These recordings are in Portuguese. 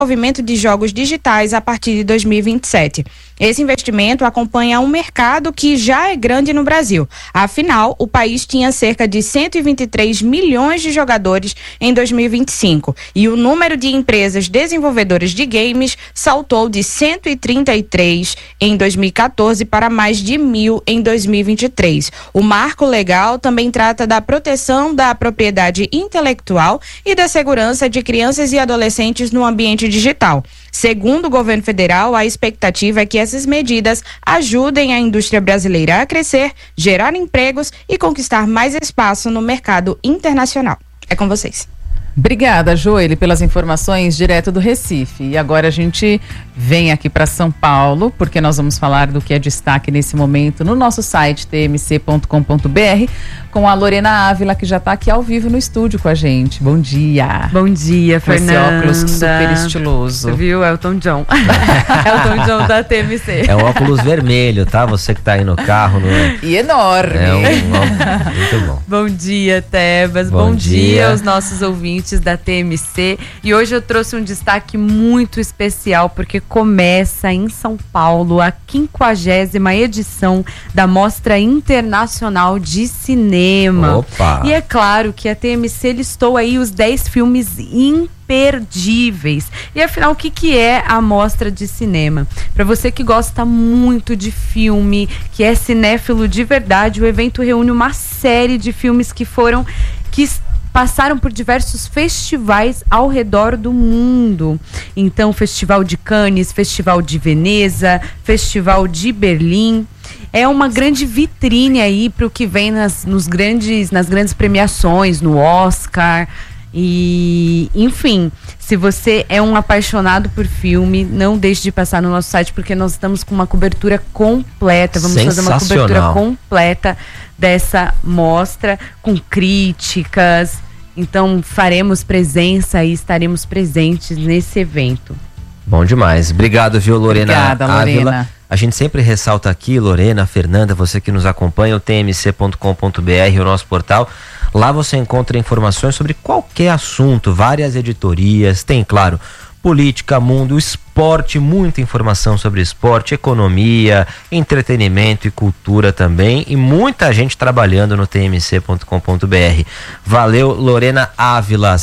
desenvolvimento de jogos digitais a partir de 2027. Esse investimento acompanha um mercado que já é grande no Brasil. Afinal, o país tinha cerca de 123 milhões de jogadores em 2025 e o número de empresas desenvolvedoras de games saltou de 133 em 2014 para mais de 1.000 em 2023. O marco legal também trata da proteção da propriedade intelectual e da segurança de crianças e adolescentes no ambiente digital. Segundo o governo federal, a expectativa é que essas medidas ajudem a indústria brasileira a crescer, gerar empregos e conquistar mais espaço no mercado internacional. É com vocês. Obrigada, Joeli, pelas informações direto do Recife. E agora a gente vem aqui para São Paulo, porque nós vamos falar do que é destaque nesse momento no nosso site tmc.com.br com a Lorena Ávila, que já está aqui ao vivo no estúdio com a gente. Bom dia. Bom dia, Fernanda. Esse óculos super estiloso. Você viu? Elton John. Elton John da TMC. É um óculos vermelho, tá? Você que tá aí no carro. E enorme. É um óculos muito bom. Bom dia, Tebas. Bom dia aos nossos ouvintes da TMC. E hoje eu trouxe um destaque muito especial, porque começa em São Paulo a 50ª edição da Mostra Internacional de Cinema. Opa! E é claro que a TMC listou aí os 10 filmes imperdíveis. E afinal, o que é a Mostra de Cinema? Para você que gosta muito de filme, que é cinéfilo de verdade, o evento reúne uma série de filmes que passaram por diversos festivais ao redor do mundo. Então, Festival de Cannes, Festival de Veneza, Festival de Berlim. É uma grande vitrine aí para o que vem nas grandes premiações, no Oscar. E, enfim, se você é um apaixonado por filme, não deixe de passar no nosso site, porque nós estamos com uma cobertura completa. Vamos fazer uma cobertura completa dessa mostra, com críticas. Então faremos presença e estaremos presentes nesse evento. Bom demais. Obrigado, viu, Lorena? Obrigada, Lorena. A gente sempre ressalta aqui, Lorena, Fernanda, você que nos acompanha, o tmc.com.br, o nosso portal. Lá você encontra informações sobre qualquer assunto, várias editorias, tem, claro, política, mundo, esporte, muita informação sobre esporte, economia, entretenimento e cultura também, e muita gente trabalhando no tmc.com.br. Valeu, Lorena Ávila.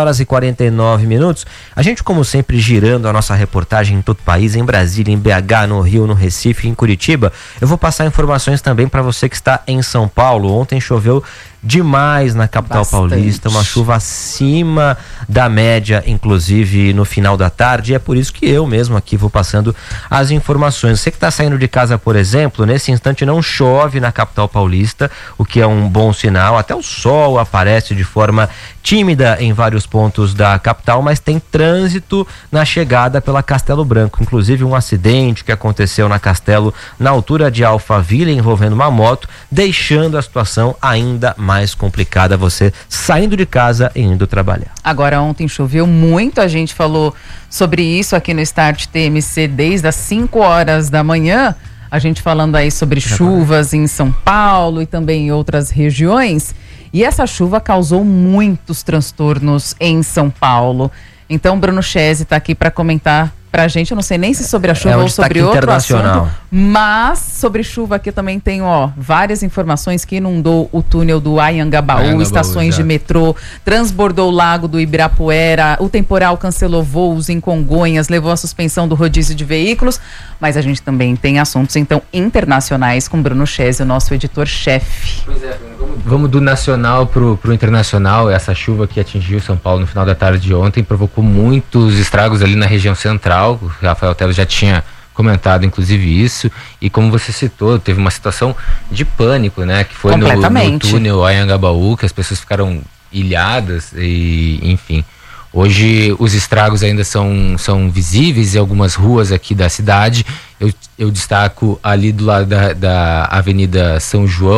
6h49. A gente, como sempre, girando a nossa reportagem em todo o país, em Brasília, em BH, no Rio, no Recife, em Curitiba. Eu vou passar informações também para você que está em São Paulo. Ontem choveu demais na capital paulista, uma chuva acima da média, inclusive no final da tarde, e é por isso que eu mesmo aqui vou passando as informações. Você que está saindo de casa, por exemplo, nesse instante não chove na capital paulista, o que é um bom sinal, até o sol aparece de forma tímida em vários pontos da capital, mas tem trânsito na chegada pela Castelo Branco, inclusive um acidente que aconteceu na Castelo, na altura de Alphaville, envolvendo uma moto, deixando a situação ainda mais complicada, você saindo de casa e indo trabalhar. Agora, ontem choveu muito, a gente falou sobre isso aqui no Start TMC desde as 5 horas da manhã, a gente falando aí sobre chuvas em São Paulo e também em outras regiões, e essa chuva causou muitos transtornos em São Paulo. Então, Bruno Chese está aqui para comentar pra gente, eu não sei nem se sobre a chuva ou sobre outro assunto, mas sobre chuva aqui também tem, várias informações que inundou o túnel do Anhangabaú, estações de metrô, transbordou o lago do Ibirapuera, o temporal cancelou voos em Congonhas, levou à suspensão do rodízio de veículos, mas a gente também tem assuntos, então, internacionais com Bruno Chese, o nosso editor-chefe. Pois é, vamos do nacional pro internacional. Essa chuva que atingiu São Paulo no final da tarde de ontem provocou muitos estragos ali na região central. O Rafael Teles já tinha comentado inclusive isso, e como você citou, teve uma situação de pânico, né, que foi no túnel Anhangabaú, que as pessoas ficaram ilhadas e, enfim, hoje os estragos ainda são visíveis em algumas ruas aqui da cidade. Eu destaco ali do lado da Avenida São João,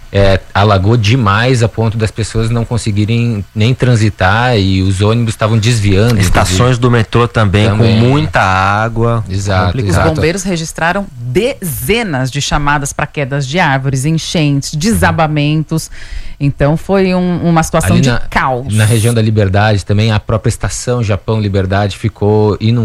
alagou demais a ponto das pessoas não conseguirem nem transitar e os ônibus estavam desviando. Estações do metrô também com muita água. Exato. Os bombeiros registraram dezenas de chamadas para quedas de árvores, enchentes, desabamentos. Então foi uma situação de caos. Na região da Liberdade também, a própria estação Japão Liberdade ficou inundada.